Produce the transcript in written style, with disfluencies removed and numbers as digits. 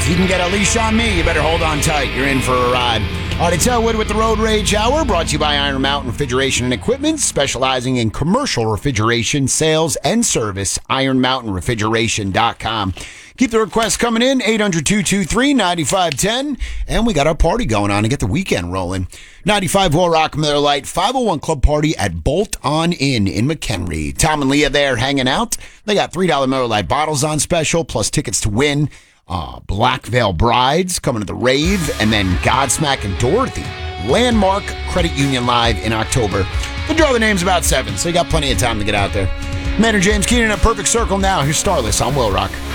If you can get a leash on me, you better hold on tight. You're in for a ride. All right, it's Elwood with the Road Rage Hour, brought to you by Iron Mountain Refrigeration and Equipment, specializing in commercial refrigeration, sales, and service. IronMountainRefrigeration.com. Keep the requests coming in, 800-223-9510. And we got our party going on to get the weekend rolling. 95 Will Rock Miller Lite 501 Club Party at Bolt On Inn in McHenry. Tom and Leah there hanging out. They got $3 Miller Lite bottles on special, plus tickets to win. Black Veil Brides coming to the rave, and then Godsmack and Dorothy. Landmark Credit Union Live in October. We'll draw the names about 7, so you got plenty of time to get out there. Maynard James Keenan at Perfect Circle now. Here's Starless on Will Rock.